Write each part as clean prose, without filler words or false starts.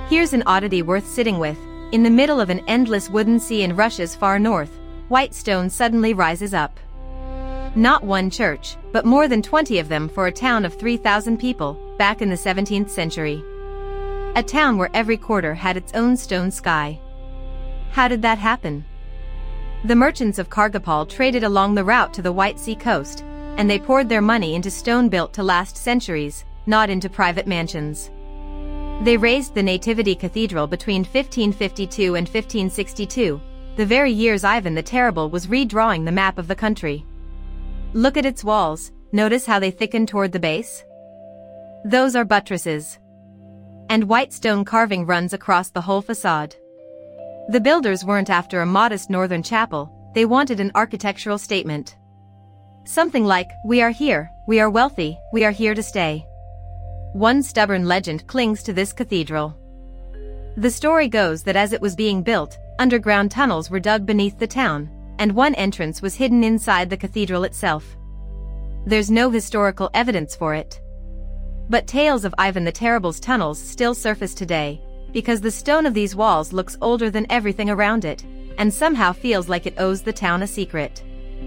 Here's an oddity worth sitting with. In the middle of an endless wooden sea in Russia's far north, white stone suddenly rises up. Not one church, but more than 20 of them for a town of 3,000 people, back in the 17th century. A town where every quarter had its own stone sky. How did that happen? The merchants of Kargopol traded along the route to the White Sea coast, and they poured their money into stone built to last centuries, not into private mansions. They raised the Nativity Cathedral between 1552 and 1562, the very years Ivan the Terrible was redrawing the map of the country. Look at its walls, notice how they thicken toward the base? Those are buttresses. And white stone carving runs across the whole facade. The builders weren't after a modest northern chapel, they wanted an architectural statement. Something like, "We are here, we are wealthy, we are here to stay." One stubborn legend clings to this cathedral. The story goes that as it was being built, underground tunnels were dug beneath the town, and one entrance was hidden inside the cathedral itself. There's no historical evidence for it. But tales of Ivan the Terrible's tunnels still surface today, because the stone of these walls looks older than everything around it, and somehow feels like it owes the town a secret.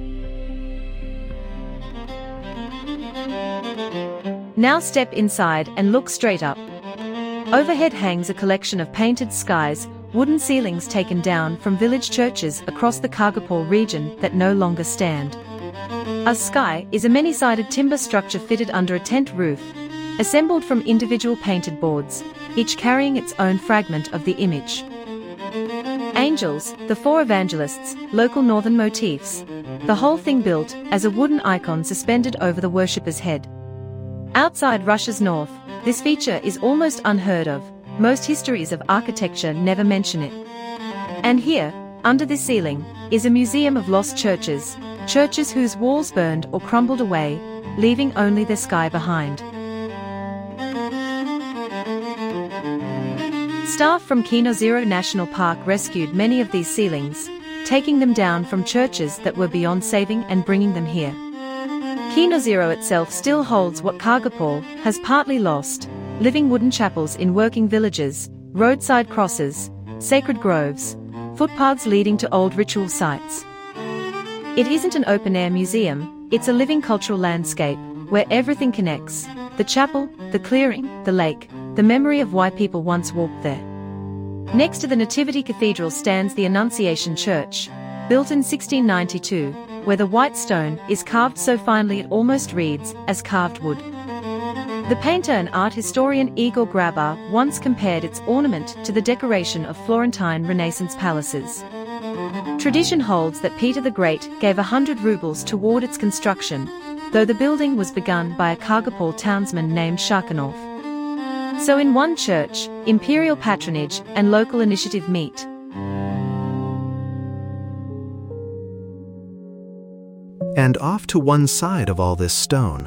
Now step inside and look straight up. Overhead hangs a collection of painted skies, wooden ceilings taken down from village churches across the Kargopol region that no longer stand. A sky is a many-sided timber structure fitted under a tent roof, assembled from individual painted boards, each carrying its own fragment of the image. Angels, the four evangelists, local northern motifs. The whole thing built as a wooden icon suspended over the worshipper's head. Outside Russia's north, this feature is almost unheard of. Most histories of architecture never mention it. And here, under this ceiling, is a museum of lost churches, churches whose walls burned or crumbled away, leaving only their sky behind. Staff from Kino Zero National Park rescued many of these ceilings, taking them down from churches that were beyond saving and bringing them here. Kino Zero itself still holds what Kargopol has partly lost: living wooden chapels in working villages, roadside crosses, sacred groves, footpaths leading to old ritual sites. It isn't an open-air museum, it's a living cultural landscape, where everything connects: the chapel, the clearing, the lake, the memory of why people once walked there. Next to the Nativity Cathedral stands the Annunciation Church, built in 1692, where the white stone is carved so finely it almost reads as carved wood. The painter and art historian Igor Grabar once compared its ornament to the decoration of Florentine Renaissance palaces. Tradition holds that Peter the Great gave 100 rubles toward its construction, though the building was begun by a Kargopol townsman named Sharkanov. So in one church, imperial patronage and local initiative meet. And off to one side of all this stone,